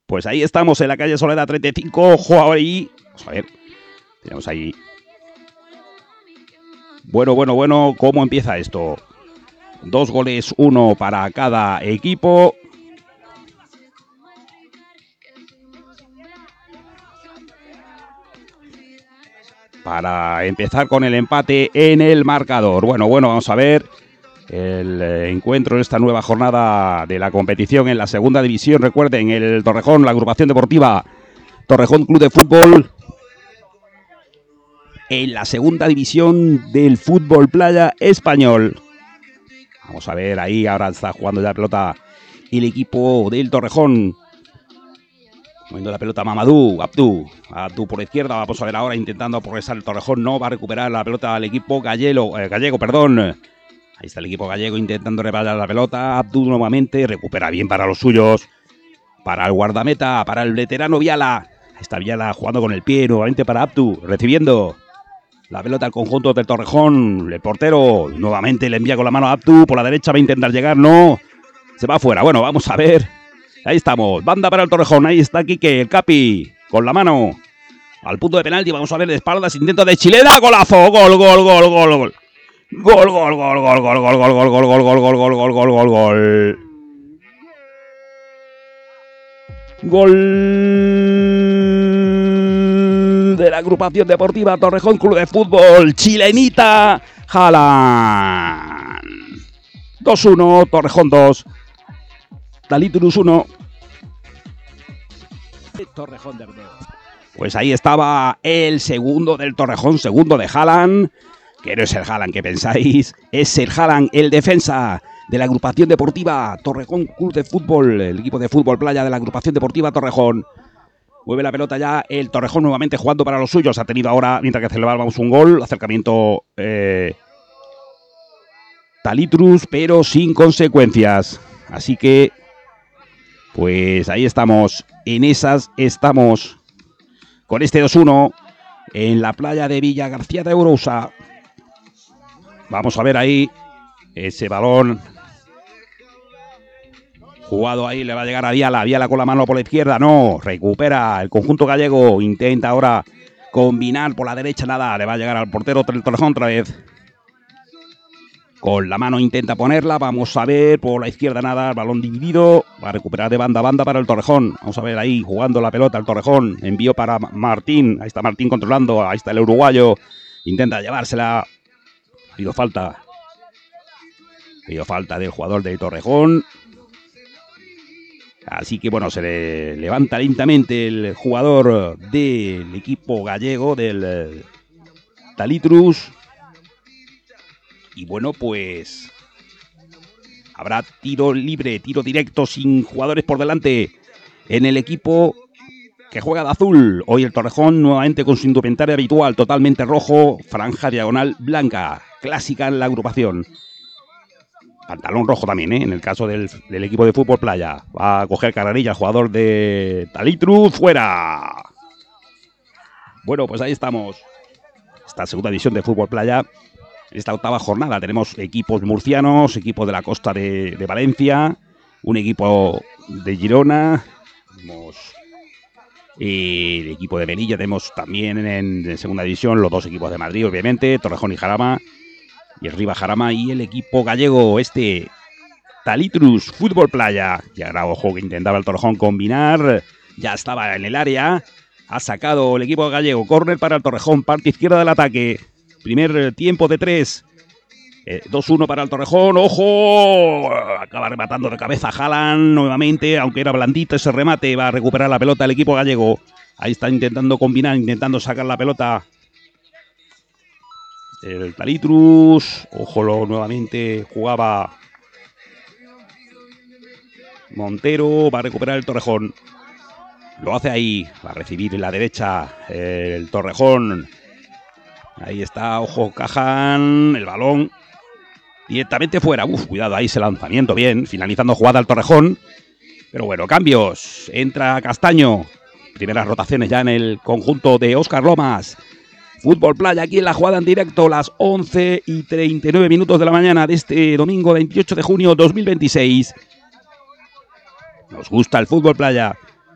Pues ahí estamos en la calle Soledad 35. Ojo ahí. Vamos a ver. Tenemos ahí. Bueno. ¿Cómo empieza esto? 2 goles, 1 para cada equipo. Para empezar con el empate en el marcador. Bueno, vamos a ver el encuentro en esta nueva jornada de la competición en la segunda división. Recuerden, el Torrejón, la agrupación deportiva Torrejón Club de Fútbol, en la segunda división del fútbol playa español. Vamos a ver, ahí ahora está jugando ya la pelota el equipo del Torrejón. Moviendo la pelota Mamadou, Abdú por la izquierda. Vamos a ver ahora intentando progresar el Torrejón. No va a recuperar la pelota al equipo gallego. Ahí está el equipo gallego intentando reparar la pelota. Abdú nuevamente recupera bien para los suyos. Para el guardameta, para el veterano Viala. Ahí está Viala jugando con el pie nuevamente para Abdú. Recibiendo la pelota al conjunto del Torrejón. El portero nuevamente le envía con la mano a Abdú. Por la derecha va a intentar llegar. No, se va afuera. Bueno, vamos a ver. Ahí estamos, banda para el Torrejón. Ahí está Quique, el Capi, con la mano al punto de penalti. Vamos a ver de espaldas, intento de Chilena, golazo, gol. Gol de la agrupación deportiva Torrejón Club de Fútbol. Chilenita Haaland. 2-1, Torrejón 2. Talitrus 1. Torrejón de Ardeo. Pues ahí estaba el segundo del Torrejón, segundo de Haaland, que no es el Haaland que pensáis, es el Haaland, el defensa de la agrupación deportiva Torrejón Club de Fútbol, el equipo de fútbol playa de la agrupación deportiva Torrejón. Mueve la pelota ya el Torrejón nuevamente jugando para los suyos. Ha tenido ahora, mientras que celebrábamos un gol, acercamiento Talitrus, pero sin consecuencias. Así que pues ahí estamos, en esas estamos con este 2-1 en la playa de Villa García de Ourousa. Vamos a ver ahí ese balón jugado ahí, le va a llegar a Viala con la mano por la izquierda, no, recupera el conjunto gallego, intenta ahora combinar por la derecha, nada, le va a llegar al portero del Torrejón otra vez. Con la mano intenta ponerla, vamos a ver, por la izquierda nada, el balón dividido, va a recuperar de banda a banda para el Torrejón. Vamos a ver ahí, jugando la pelota el Torrejón, envío para Martín, ahí está Martín controlando, ahí está el uruguayo, intenta llevársela, ha habido falta del jugador del Torrejón. Así que bueno, se le levanta lentamente el jugador del equipo gallego, del Talitrus. Y bueno, pues habrá tiro libre, tiro directo sin jugadores por delante en el equipo que juega de azul. Hoy el Torrejón nuevamente con su indumentaria habitual, totalmente rojo, franja diagonal blanca, clásica en la agrupación. Pantalón rojo también, en el caso del equipo de fútbol playa. Va a coger carrerilla el jugador de Talitrus, fuera. Bueno, pues ahí estamos. Esta segunda división de fútbol playa. En esta octava jornada tenemos equipos murcianos, equipos de la costa de Valencia, un equipo de Girona, tenemos el equipo de Melilla, tenemos también en segunda división los dos equipos de Madrid, obviamente, Torrejón y Jarama, y arriba Jarama, y el equipo gallego, Talitrus Fútbol Playa. Y ahora, ojo, que intentaba el Torrejón combinar, ya estaba en el área, ha sacado el equipo gallego, córner para el Torrejón, parte izquierda del ataque. Primer tiempo de 3. 2-1 para el Torrejón. ¡Ojo! Acaba rematando de cabeza Haaland nuevamente, aunque era blandito ese remate. Va a recuperar la pelota el equipo gallego. Ahí está intentando combinar, intentando sacar la pelota el Talitrus. Ojo, nuevamente jugaba Montero. Va a recuperar el Torrejón. Lo hace ahí. Va a recibir en la derecha el Torrejón. Ahí está, ojo, Cajan, el balón directamente fuera. Cuidado, ahí ese lanzamiento bien, finalizando jugada al Torrejón. Pero bueno, cambios. Entra Castaño. Primeras rotaciones ya en el conjunto de Óscar Lomas. Fútbol Playa aquí en la jugada en directo, las 11:39 de la mañana de este domingo 28 de junio 2026. Nos gusta el Fútbol Playa.